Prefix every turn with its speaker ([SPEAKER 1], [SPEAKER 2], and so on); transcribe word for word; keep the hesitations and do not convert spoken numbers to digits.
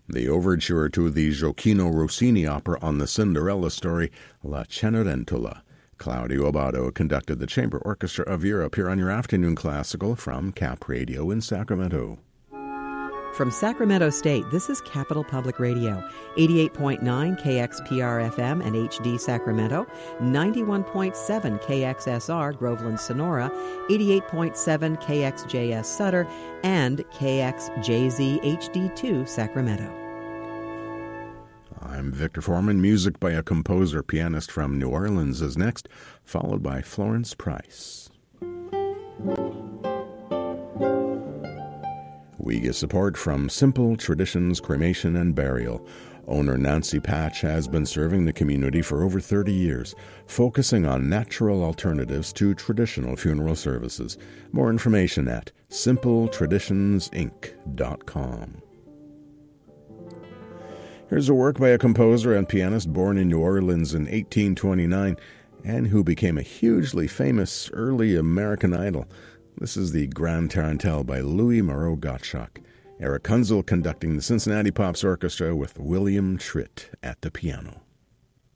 [SPEAKER 1] The overture to the Gioacchino Rossini opera on the Cinderella story, La Cenerentola. Claudio Abbado conducted the Chamber Orchestra of Europe here on your Afternoon Classical from Cap Radio in Sacramento.
[SPEAKER 2] From Sacramento State, this is Capital Public Radio, eighty-eight point nine K X P R F M and H D Sacramento, ninety-one point seven K X S R Groveland Sonora, eighty-eight point seven K X J S Sutter, and K X J Z H D two Sacramento.
[SPEAKER 1] I'm Victor Foreman. Music by a composer pianist from New Orleans is next, followed by Florence Price. We get support from Simple Traditions Cremation and Burial. Owner Nancy Patch has been serving the community for over thirty years, focusing on natural alternatives to traditional funeral services. More information at simple traditions inc dot com. Here's a work by a composer and pianist born in New Orleans in eighteen twenty-nine and who became a hugely famous early American Idol. This is the Grand Tarantelle by Louis Moreau Gottschalk. Eric Kunzel conducting the Cincinnati Pops Orchestra with William Tritt at the piano.